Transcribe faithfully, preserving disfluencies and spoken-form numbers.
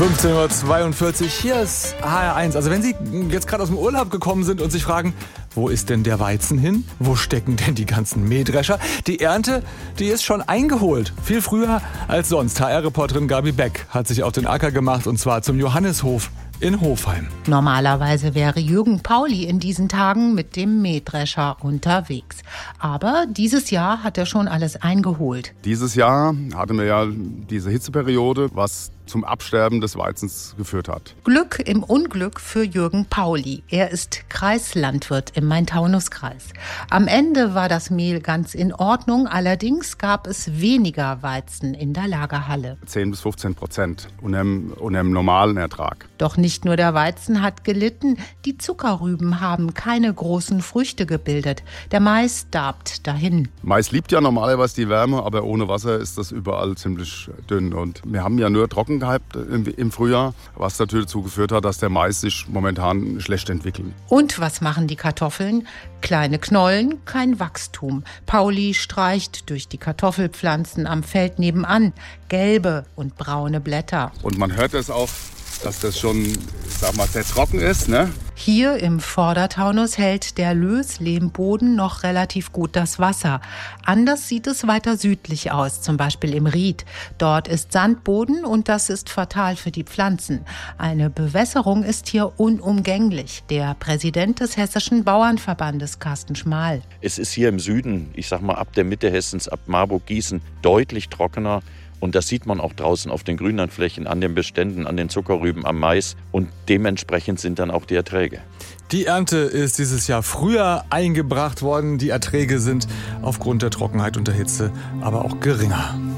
fünfzehn Uhr zweiundvierzig, hier ist H R eins. Also wenn Sie jetzt gerade aus dem Urlaub gekommen sind und sich fragen, wo ist denn der Weizen hin? Wo stecken denn die ganzen Mähdrescher? Die Ernte, die ist schon eingeholt. Viel früher als sonst. H R-Reporterin Gabi Beck hat sich auf den Acker gemacht, und zwar zum Johannishof in Hofheim. Normalerweise wäre Jürgen Pauli in diesen Tagen mit dem Mähdrescher unterwegs. Aber dieses Jahr hat er schon alles eingeholt. Dieses Jahr hatten wir ja diese Hitzeperiode, was zum Absterben des Weizens geführt hat. Glück im Unglück für Jürgen Pauli. Er ist Kreislandwirt im Main-Taunus-Kreis. Am Ende war das Mehl ganz in Ordnung, allerdings gab es weniger Weizen in der Lagerhalle. zehn bis fünfzehn Prozent unter dem, unter dem normalen Ertrag. Doch nicht nur der Weizen hat gelitten, die Zuckerrüben haben keine großen Früchte gebildet. Der Mais darbt dahin. Mais liebt ja normalerweise die Wärme, aber ohne Wasser ist das überall ziemlich dünn. Und wir haben ja nur trocken gehabt im Frühjahr, was natürlich dazu geführt hat, dass der Mais sich momentan schlecht entwickelt. Und was machen die Kartoffeln? Kleine Knollen, kein Wachstum. Pauli streicht durch die Kartoffelpflanzen am Feld nebenan. Gelbe und braune Blätter. Und man hört es auch, dass das schon, sag mal, sehr trocken ist, ne? Hier im Vordertaunus hält der Löslehmboden noch relativ gut das Wasser. Anders sieht es weiter südlich aus, zum Beispiel im Ried. Dort ist Sandboden und das ist fatal für die Pflanzen. Eine Bewässerung ist hier unumgänglich. Der Präsident des Hessischen Bauernverbandes, Carsten Schmal. Es ist hier im Süden, ich sag mal ab der Mitte Hessens, ab Marburg-Gießen, deutlich trockener. Und das sieht man auch draußen auf den Grünlandflächen, an den Beständen, an den Zuckerrüben, am Mais. Und dementsprechend sind dann auch die Erträge. Die Ernte ist dieses Jahr früher eingebracht worden. Die Erträge sind aufgrund der Trockenheit und der Hitze aber auch geringer.